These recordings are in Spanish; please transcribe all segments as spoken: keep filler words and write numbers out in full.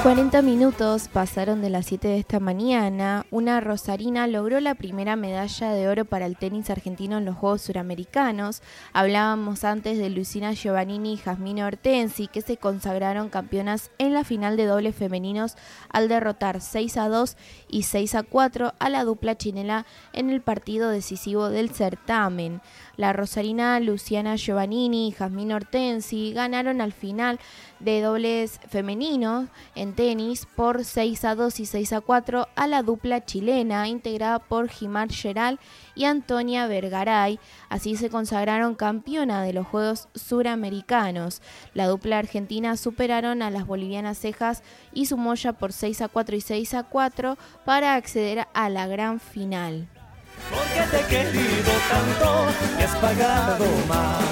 cuarenta minutos pasaron de las siete de esta mañana. Una rosarina logró la primera medalla de oro para el tenis argentino en los Juegos Suramericanos. Hablábamos antes de Luciana Giovannini y Jasmine Hortensi, que se consagraron campeonas en la final de dobles femeninos al derrotar seis a dos y seis a cuatro a la dupla chilena en el partido decisivo del certamen. La rosarina Luciana Giovannini y Jasmine Hortensi ganaron al final de dobles femeninos en tenis por seis a dos y seis a cuatro a la dupla chilena integrada por Jimar Geral y Antonia Vergaray. Así se consagraron campeona de los Juegos Suramericanos. La dupla argentina superaron a las bolivianas Cejas y Sumoya por seis a cuatro y seis a cuatro para acceder a la gran final. Porque te he querido tanto, me has pagado más.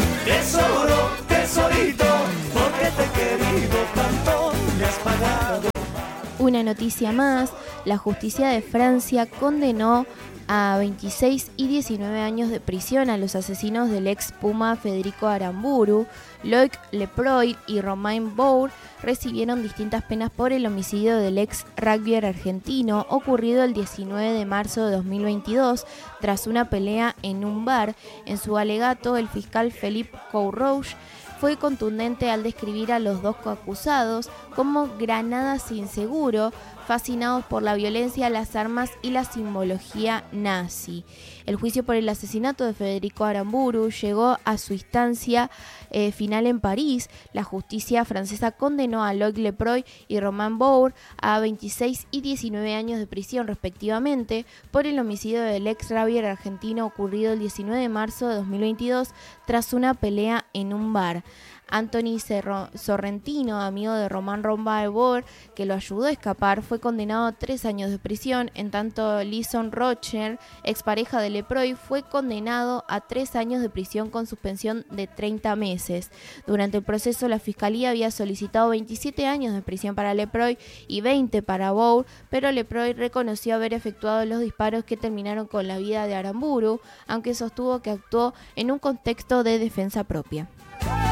Tesoro, tesorito, porque te he querido tanto, me has pagado más. Una noticia más, la justicia de Francia condenó a veintiséis y diecinueve años de prisión a los asesinos del ex Puma Federico Aramburu. Loic Leproy y Romain Bour recibieron distintas penas por el homicidio del ex rugbyer argentino ocurrido el diecinueve de marzo de dos mil veintidós tras una pelea en un bar. En su alegato, el fiscal Philippe Courrouge fue contundente al describir a los dos coacusados como granadas sin seguro, fascinados por la violencia, las armas y la simbología nazi. El juicio por el asesinato de Federico Aramburu llegó a su instancia eh, final en París. La justicia francesa condenó a Loic Leproy y Romain Bour a veintiséis y diecinueve años de prisión respectivamente por el homicidio del ex rugbyer argentino ocurrido el diecinueve de marzo de dos mil veintidós tras una pelea en un bar. Anthony Cerro- Sorrentino, amigo de Romain Bour, que lo ayudó a escapar, fue condenado a tres años de prisión. En tanto, Lison Rocher, expareja de Leproy, fue condenado a tres años de prisión con suspensión de treinta meses. Durante el proceso, la fiscalía había solicitado veintisiete años de prisión para Leproy y veinte para Bour, pero Leproy reconoció haber efectuado los disparos que terminaron con la vida de Aramburu, aunque sostuvo que actuó en un contexto de defensa propia.